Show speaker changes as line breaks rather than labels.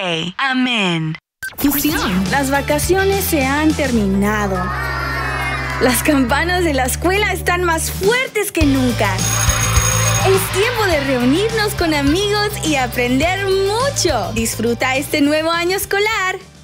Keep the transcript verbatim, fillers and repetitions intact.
Yahvé. Amén.
Fusión.
Las vacaciones se han terminado. Las campanas de la escuela están más fuertes que nunca. Es tiempo de reunirnos con amigos y aprender mucho. Disfruta este nuevo año escolar.